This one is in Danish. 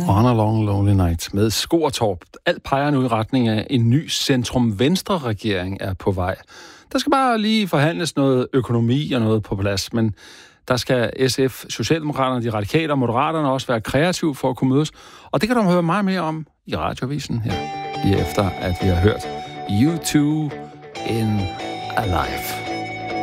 On a Long Lonely Night med Skortorp. Alt peger nu i retning af en ny centrum-venstre-regering er på vej. Der skal bare lige forhandles noget økonomi og noget på plads, men der skal SF, Socialdemokraterne, de radikale og Moderaterne også være kreative for at kunne mødes. Og det kan du høre meget mere om i Radioavisen her, lige efter at vi har hørt U2 in Alive.